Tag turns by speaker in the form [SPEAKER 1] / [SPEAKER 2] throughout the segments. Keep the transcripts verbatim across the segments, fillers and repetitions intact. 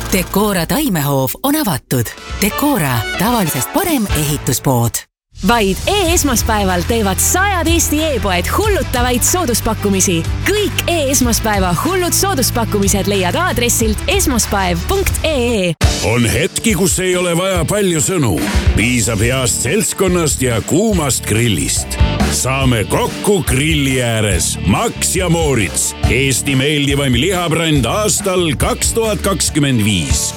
[SPEAKER 1] Decora taimehoov on avatud. Decora, tavalisest parem ehituspood.
[SPEAKER 2] Vaid e-esmaspäeval teevad sajad Eesti e-poed hullutavaid sooduspakkumisi. Kõik e-esmaspäeva hullud sooduspakkumised leiad aadressilt esmaspäev punkt ee.
[SPEAKER 3] On hetki, kus ei ole vaja palju sõnu. Piisab heast seltskonnast ja kuumast grillist. Saame kokku grilli ääres. Max ja Moritz. Eesti meeldivaim lihabränd aastal kaks tuhat kakskümmend viis.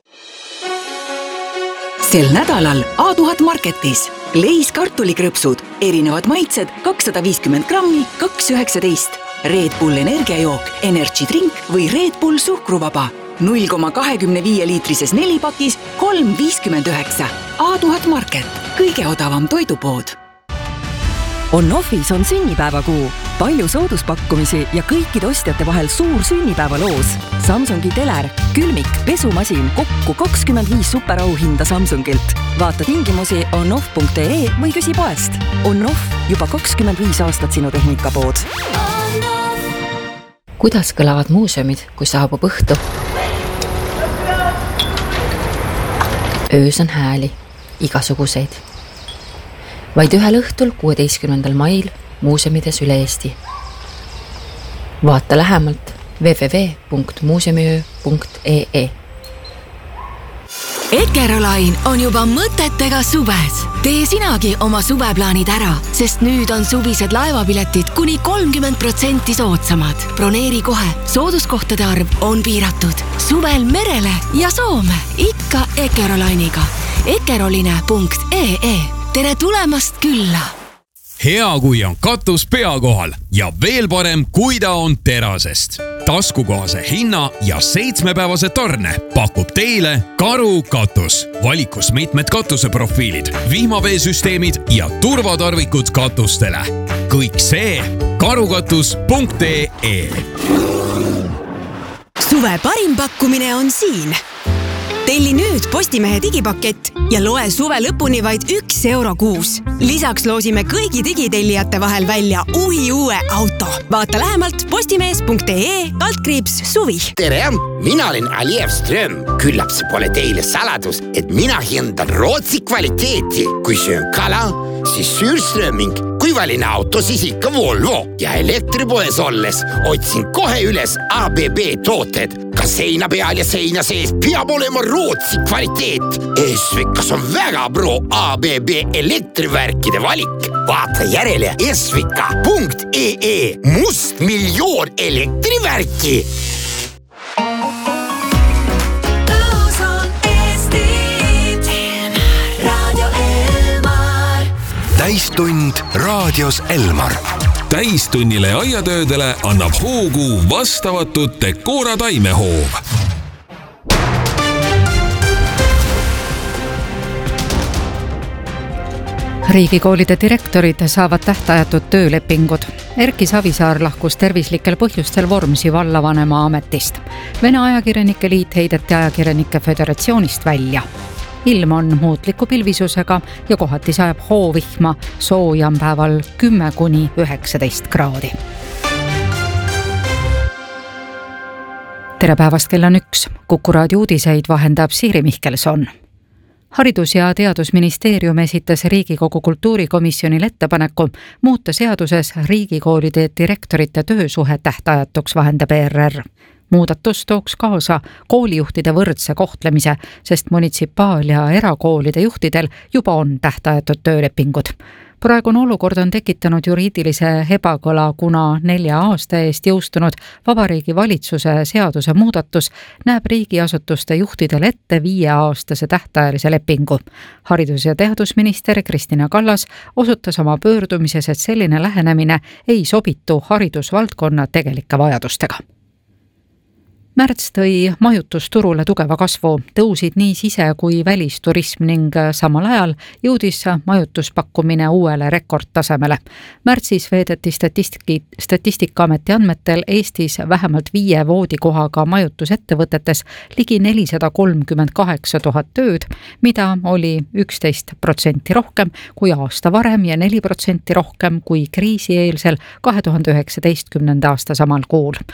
[SPEAKER 4] Sel nädalal A tuhat Marketis. Leis kartulikrõpsud, erinevad maitsed, kakssada viiskümmend grammi, kaks üheksateist. Red Bull energiajook, Energy Drink või Red Bull suhkruvaba. null koma kakskümmend viis liitrises nelipakis, kolm viiskümmend üheksa. A tuhat Market, kõige odavam toidupood.
[SPEAKER 5] On-Offis on sünnipäevakuu. Palju sooduspakkumisi ja kõikide ostjate vahel suur sünnipäevaloos. Samsungi teler, külmik, pesumasin, kokku kakskümmend viis superauhinda Samsungilt. Vaata tingimusi on-off punkt ee või küsi poest. On-Off, juba kakskümmend viis aastat sinu tehnikapood.
[SPEAKER 6] Kuidas kõlavad muuseumid, kui saabub õhtu? Öös on hääli, igasuguseid. Vaid ühel õhtul kuueteistkümnendal mail muuseumides üle Eesti. Vaata lähemalt w w w punkt muuseumiöö punkt ee.
[SPEAKER 2] Ekerolain on juba mõtetega suves. Tee sinagi oma suveplaanid ära, sest nüüd on suvised laevapiletid kuni kolmkümmend protsenti soodsamad. Broneeri kohe, sooduskohtade arv on piiratud. Suvel merele ja Soome, ikka Ekerolainiga. ekeroline punkt ee. Tere tulemast külla!
[SPEAKER 7] Hea, kui on katus pea kohal ja veel parem, kui ta on terasest. Taskukohase hinna ja seitsmepäevase tarne pakub teile Karu katus. Valikus mitmed katuseprofiilid, vihmaveesüsteemid ja turvatarvikud katustele. Kõik see karukatus punkt ee.
[SPEAKER 2] Suve parim pakkumine on siin. Telli nüüd Postimehe digipakett ja loe suve lõpuni vaid üks euro kuus. Lisaks loosime kõigi digitellijate vahel välja uhi uue auto. Vaata lähemalt postimees punkt ee altkriips suvi.
[SPEAKER 8] Tere, mina olen Aliev Ström. Küllap see pole teile saladus, et mina hindan Rootsi kvaliteeti. Kui söön kala, siis Sürströming. Kui valin auto, siis ikka Volvo. Ja elektripoes olles otsin kohe üles A B B tooted. Ka seina peal ja seina sees peab olema Rootsi kvaliteet. Esvikas on väga pro A B B elektrivärkide valik. Vaata järele esvika punkt ee. Must miljoon elektrivärki.
[SPEAKER 9] Täistund raadios Elmar.
[SPEAKER 7] Täistunnile aiatöödele annab hoogu vastavatud Decora taimehoov.
[SPEAKER 10] Riigikoolide direktorid saavad tähtajatud töölepingud. Erki Savisaar lahkus tervislikel põhjustel Vormsi vallavanema ametist. Vene ajakirjanike liit heideti ajakirjanike föderatsioonist välja. Ilm on muutliku pilvisusega ja kohati sajab hoovihma, sooja on päeval kümme kuni üheksateist kraadi. Tere päevast, kell on üks. Kuku raadio uudiseid vahendab Siiri Mihkelson. Haridus- ja Teadusministeerium esitas Riigikogu kultuurikomisjonile ettepaneku muuta seaduses riigikoolide direktorite töösuhe tähtajatuks, vahendab E R R. Muudatus tooks kaasa koolijuhtide võrdse kohtlemise, sest munitsipaal- ja erakoolide juhtidel juba on tähtajatud töölepingud. Praegune olukord on tekitanud juriidilise ebakõla, kuna nelja aasta eest jõustunud Vabariigi Valitsuse seaduse muudatus näeb riigiasutuste juhtidel ette viieaastase tähtajalise lepingu. Haridus- ja teadusminister Kristina Kallas osutas oma pöördumises, et selline lähenemine ei sobitu haridusvaldkonna tegelike vajadustega. Märts tõi majutusturule tugeva kasvu, tõusid nii sise- kui välisturism ning samal ajal jõudis majutuspakkumine uuele rekordtasemele. Märtsis veedeti statistiki, Statistikaameti andmetel Eestis vähemalt viie voodikohaga majutusettevõtetes ligi nelisada kolmkümmend kaheksa tuhat tööd, mida oli üksteist protsenti rohkem kui aasta varem ja neli protsenti rohkem kui kriisieelsel kahe tuhande üheksateistkümnenda aasta samal kuul.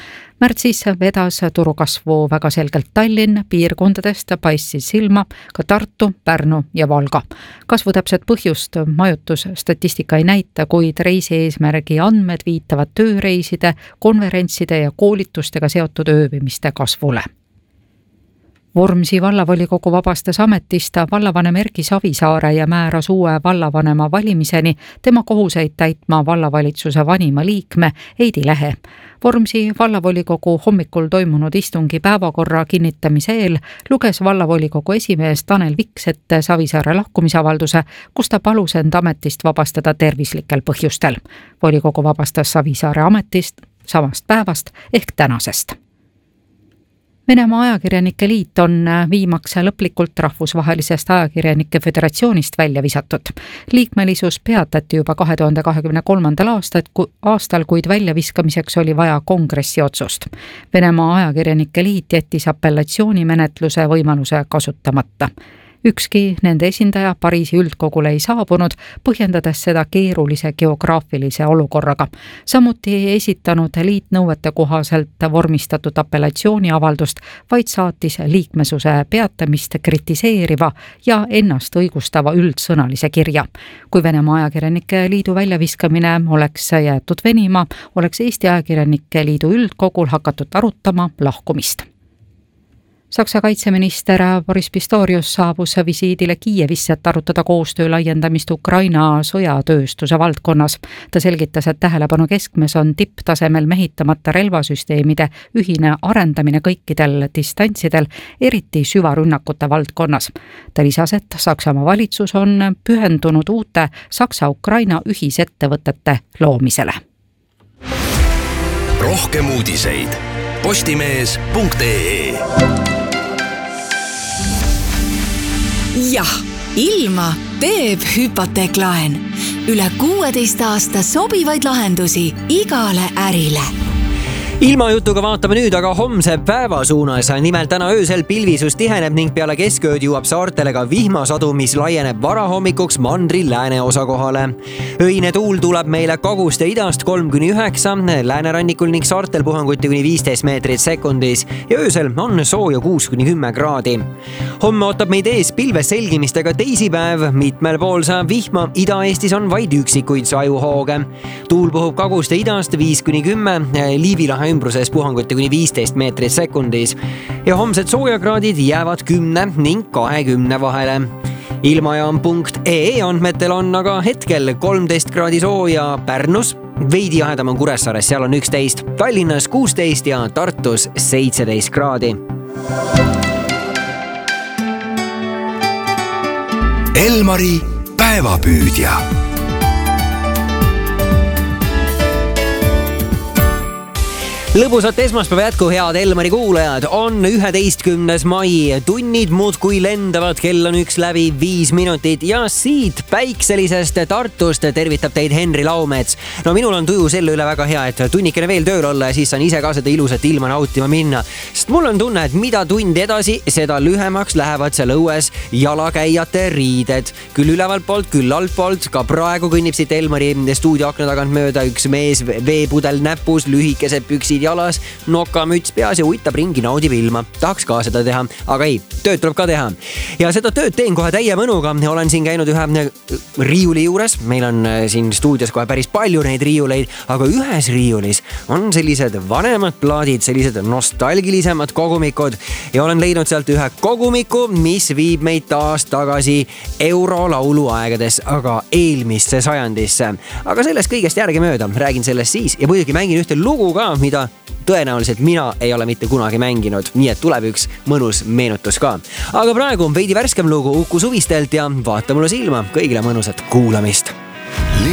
[SPEAKER 10] märtsis vedas turukasvu väga selgelt Tallinn, piirkondadest paistis silma ka Tartu, Pärnu ja Valga. Kasvu täpset põhjust majutusstatistika ei näita, kuid reisi eesmärgi andmed viitavad tööreiside, konverentside ja koolitustega seotud ööbimiste kasvule. Vormsi vallavolikogu vabastas ametist vallavanem Erki Savisaare ja määras uue vallavanema valimiseni tema kohuseid täitma vallavalitsuse vanima liikme Heidi Lehe. Vormsi vallavolikogu hommikul toimunud istungi päevakorra kinnitamise eel luges vallavolikogu esimees Tanel Viks ette Savisaare lahkumisavalduse, kus ta palus end ametist vabastada tervislikel põhjustel. Volikogu vabastas Savisaare ametist samast päevast ehk tänasest. Venemaa ajakirjanike liit on viimaks lõplikult rahvusvahelisest ajakirjanike föderatsioonist välja visatud. Liikmelisus peatati juba kahe tuhande kahekümne kolmandal aastal, kuid väljaviskamiseks oli vaja kongressi otsust. Venemaa ajakirjanike liit jättis apellatsioonimenetluse võimaluse kasutamata. Ükski nende esindaja Pariisi üldkogule ei saabunud, põhjendades seda keerulise geograafilise olukorraga. Samuti ei esitanud liit nõuete kohaselt vormistatud apellatsiooniavaldust, vaid saatis liikmesuse peatamist kritiseeriva ja ennast õigustava üldsõnalise kirja. Kui Venemaa ajakirjanike liidu väljaviskamine oleks jäetud venima, oleks Eesti ajakirjanike liidu üldkogul hakatud arutama lahkumist. Saksa kaitseminister Boris Pistorius saabus visiidile Kiievisse, et arutada koostöö laiendamist Ukraina sõjatööstuse valdkonnas. Ta selgitas, et tähelepanu keskmes on tipptasemel mehitamata relvasüsteemide ühine arendamine kõikidel distantsidel, eriti süvarünnakute valdkonnas. Ta lisas, et Saksamaa valitsus on pühendunud uute Saksa-Ukraina ühisettevõtete loomisele.
[SPEAKER 9] Rohkem uudiseid postimees punkt ee.
[SPEAKER 2] Jah, ilma teeb hüpoteeklaen. Üle kuueteist aasta sobivaid lahendusi igale ärile.
[SPEAKER 11] Ilmajutuga vaatame nüüd aga homse päeva suunas. Nimelt täna öösel pilvisus tiheneb ning peale keskööd jõuab saartele ka vihmasadu, mis laieneb varahommikuks mandri lääne osa kohale. Öine tuul tuleb meile kagust ja idast kolm kuni üheksa, läänerannikul ning saartel puhanguti kuni viisteist meetrit sekundis ja öösel on sooja kuus kuni kümme kraadi. Homme ootab meid ees pilves selgimistega teisipäev, mitmel pool saab vihma, Ida-Eestis on vaid üksikuid sajuhooge. Tuul puhub kagust ja idast viis kuni kümme, Liivilahe ümbruses puhanguti kuni viisteist meetrit sekundis ja homsed soojakraadid jäävad kümne ning kahekümne vahele. Ilmajaam punkt ee andmetel on aga hetkel kolmteist kraadi sooja Pärnus, veidi jahedam on Kuressaares, seal on üksteist, Tallinnas kuusteist ja Tartus seitseteist kraadi.
[SPEAKER 9] Elmari päevapüüdja.
[SPEAKER 11] Lõbusat esmaspäeva jätku, head Elmari kuulajad, on üheteistkümnes mai, tunnid muudkui lendavad, kell on üks läbi viis minutit ja siit päikselisest Tartust tervitab teid Henri Laumets. No minul on tuju selle üle väga hea, et tunnikene veel tööl olla ja siis saan ise ka seda ilusat ilma nautima minna. Sest mul on tunne, et mida tund edasi, seda lühemaks lähevad seal õues jalakäijate riided. Küll ülevalt poolt, küll alt poolt, ka praegu kõnnib siit Elmari stuudioakna tagant mööda üks mees veepudel näpus, lühikesed püksid jalas, nokamüts peas ja uitab ringi, naudib ilma. Tahaks ka seda teha, aga ei, tööd tuleb ka teha. Ja seda tööd teen kohe täie mõnuga. Olen siin käinud ühe riiuli juures. Meil on siin stuudios kohe päris palju neid riiuleid, aga ühes riiulis on sellised vanemad plaadid, sellised nostalgilisemad kogumikud ja olen leidnud sealt ühe kogumiku, mis viib meid taas tagasi eurolaulu aegades, aga eelmisse sajandisse. Aga sellest kõigest järgi mööda räägin sellest siis ja muidugi mängin ühte lugu ka, mida tõenäoliselt mina ei ole mitte kunagi mänginud, nii et tuleb üks mõnus meenutus ka. Aga praegu on veidi värskem lugu Uku Suvistelt ja vaata mulle silma, kõigile mõnusat kuulamist.